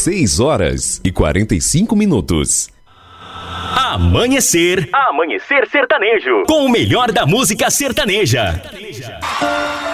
6h45. Amanhecer Sertanejo, com o melhor da música sertaneja.